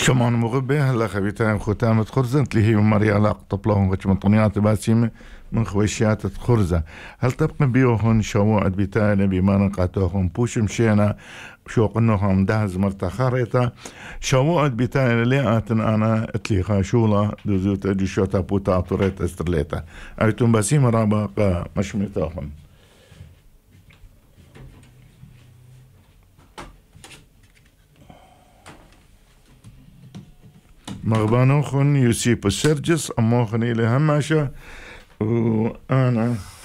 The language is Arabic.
شمان مغبه هلا خبيتها ختامة خرزة اللي هي مريا لاق طبلهم وشمطنيات باسيمة من خويشيات خرزة. هل تبقى بيوهن شوائد بتاعنا بما نقاتوهم بوش مشينا شو قنوهم دهز مرتا خارطة شوائد بتاعنا لياتن أنا اتلي خاشولة دوزوت أجي شوتا بوتا أطوريت استرليتا أيتم باسيمة رابقة مشمتاهم. مغبانوخن يوسيب السرجس أموخن إلى هماشة وأنا